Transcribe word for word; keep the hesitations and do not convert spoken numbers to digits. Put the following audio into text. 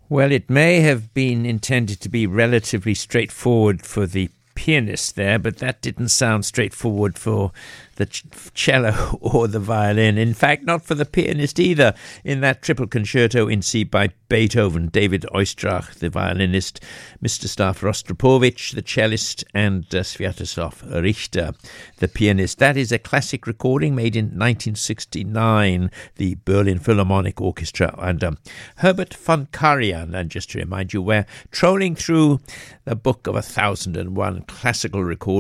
Well, it may have been intended to be relatively straightforward for the pianist there, but that didn't sound straightforward for the ch- cello or the violin. In fact, not for the pianist either. In that triple concerto in C by Beethoven, David Oistrakh, the violinist, Mstislav Rostropovich, the cellist, and uh, Sviatoslav Richter, the pianist. That is a classic recording made in nineteen sixty-nine, the Berlin Philharmonic Orchestra under Herbert von Karajan. And just to remind you, we're trolling through the book of a thousand and one classical recordings